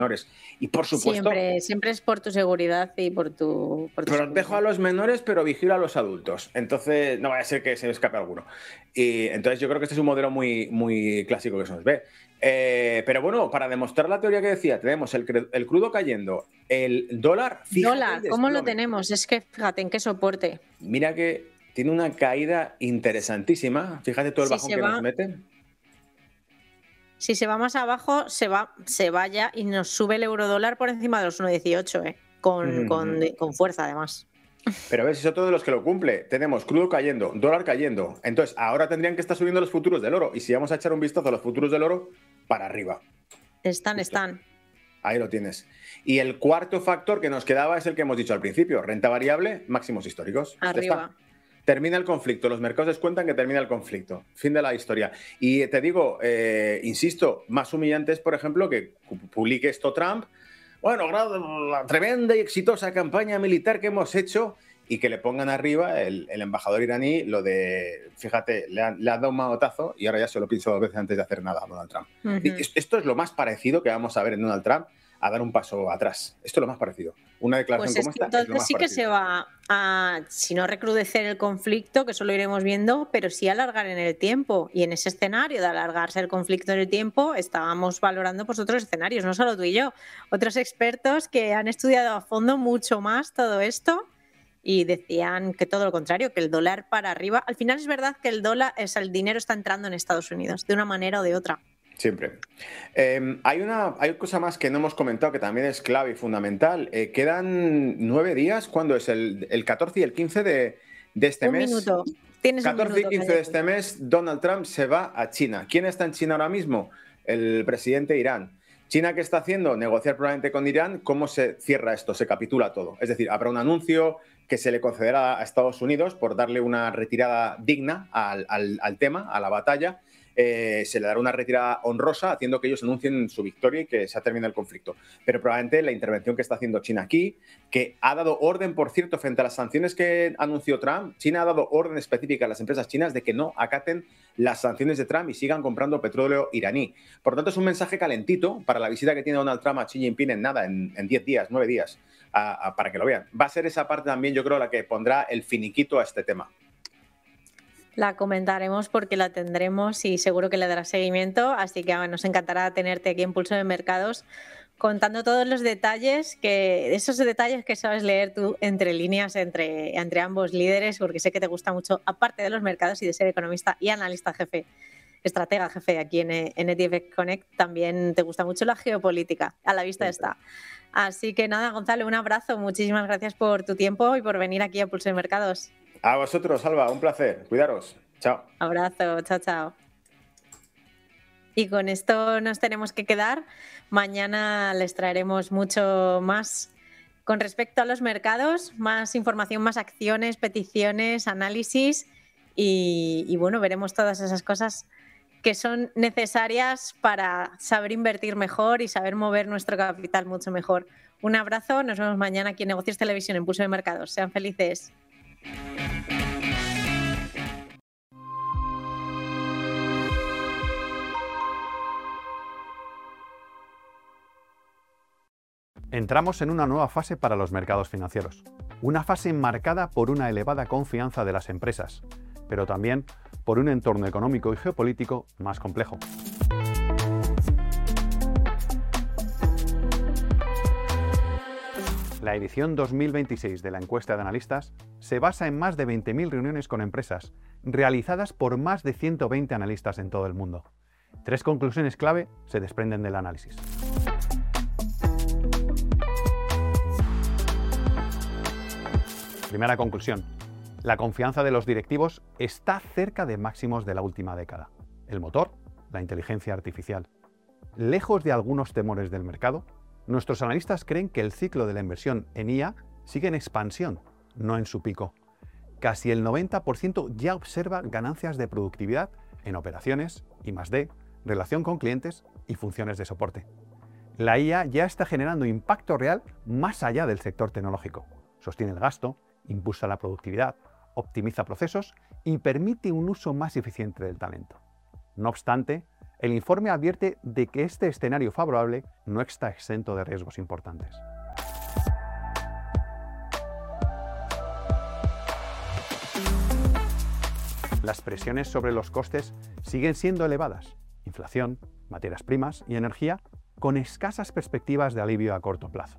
menores. Y por supuesto, siempre es por tu seguridad y por tu protejo a los menores, pero vigilo a los adultos. Entonces, no vaya a ser que se me escape alguno. Y entonces yo creo que este es un modelo muy, muy clásico que se nos ve. Pero bueno, para demostrar la teoría que decía, tenemos el crudo cayendo, el dólar, fíjate el dólar, ¿cómo lo desplome. tenemos? Es que fíjate en qué soporte. Mira que tiene una caída interesantísima. Fíjate todo el Si bajón se que nos va, mete. si se va más abajo, se va ya y nos sube el eurodólar por encima de los 1,18, con fuerza además. Pero ves, es otro de los que lo cumple. Tenemos crudo cayendo, dólar cayendo. Entonces, ahora tendrían que estar subiendo los futuros del oro. Y si vamos a echar un vistazo a los futuros del oro, para arriba. Están. Ahí lo tienes. Y el cuarto factor que nos quedaba es el que hemos dicho al principio. Renta variable, máximos históricos. Arriba. Termina el conflicto. Los mercados descuentan que termina el conflicto. Fin de la historia. Y te digo, insisto, más humillante es, por ejemplo, que publique esto Trump. Bueno, la tremenda y exitosa campaña militar que hemos hecho y que le pongan arriba el embajador iraní lo de, fíjate, le ha dado un manotazo y ahora ya se lo pienso 2 veces antes de hacer nada a Donald Trump. Esto es lo más parecido que vamos a ver en Donald Trump a dar un paso atrás. Esto es lo más parecido. Una declaración Pues como esta entonces es lo más sí que parecido. se va a, si no recrudecer el conflicto, que eso lo iremos viendo, pero sí alargar en el tiempo. Y en ese escenario de alargarse el conflicto en el tiempo, estábamos valorando pues otros escenarios, no solo tú y yo, otros expertos que han estudiado a fondo mucho más todo esto y decían que todo lo contrario, que el dólar para arriba. Al final es verdad que el dinero está entrando en Estados Unidos, de una manera o de otra. Siempre. Hay cosa más que no hemos comentado que también es clave y fundamental. Quedan 9 días, ¿cuándo es? El 14 y el 15 de este mes. Minuto. Tienes 14 un minuto, y 15 de este mes, Donald Trump se va a China. ¿Quién está en China ahora mismo? El presidente de Irán. ¿China qué está haciendo? Negociar probablemente con Irán. ¿Cómo se cierra esto? Se capitula todo. Es decir, habrá un anuncio que se le concederá a Estados Unidos por darle una retirada digna al tema, a la batalla. Se le dará una retirada honrosa haciendo que ellos anuncien su victoria y que se ha terminado el conflicto. Pero probablemente la intervención que está haciendo China aquí, que ha dado orden, por cierto, frente a las sanciones que anunció Trump, China ha dado orden específica a las empresas chinas de que no acaten las sanciones de Trump y sigan comprando petróleo iraní. Por tanto, es un mensaje calentito para la visita que tiene Donald Trump a Xi Jinping en nada, en 10 días, 9 días, para que lo vean. Va a ser esa parte también, yo creo, la que pondrá el finiquito a este tema. La comentaremos porque la tendremos y seguro que le dará seguimiento, así que nos encantará tenerte aquí en Pulso de Mercados contando todos los detalles, esos detalles que sabes leer tú entre líneas, entre ambos líderes, porque sé que te gusta mucho, aparte de los mercados y de ser economista y analista jefe, estratega jefe aquí en ETF Connect, también te gusta mucho la geopolítica, a la vista está. Así que nada, Gonzalo, un abrazo, muchísimas gracias por tu tiempo y por venir aquí a Pulso de Mercados. A vosotros, Alba, un placer. Cuidaros. Chao. Abrazo, chao, chao. Y con esto nos tenemos que quedar. Mañana les traeremos mucho más con respecto a los mercados, más información, más acciones, peticiones, análisis y bueno, veremos todas esas cosas que son necesarias para saber invertir mejor y saber mover nuestro capital mucho mejor. Un abrazo, nos vemos mañana aquí en Negocios Televisión en Pulso de Mercados. Sean felices. Entramos en una nueva fase para los mercados financieros. Una fase marcada por una elevada confianza de las empresas, pero también por un entorno económico y geopolítico más complejo. La edición 2026 de la encuesta de analistas se basa en más de 20.000 reuniones con empresas, realizadas por más de 120 analistas en todo el mundo. 3 conclusiones clave se desprenden del análisis. Primera conclusión. La confianza de los directivos está cerca de máximos de la última década. El motor, la inteligencia artificial. Lejos de algunos temores del mercado, nuestros analistas creen que el ciclo de la inversión en IA sigue en expansión, no en su pico. Casi el 90% ya observa ganancias de productividad en operaciones, I+D, relación con clientes y funciones de soporte. La IA ya está generando impacto real más allá del sector tecnológico. Sostiene el gasto, impulsa la productividad, optimiza procesos y permite un uso más eficiente del talento. No obstante, El informe advierte de que este escenario favorable no está exento de riesgos importantes. Las presiones sobre los costes siguen siendo elevadas. Inflación, materias primas y energía, con escasas perspectivas de alivio a corto plazo.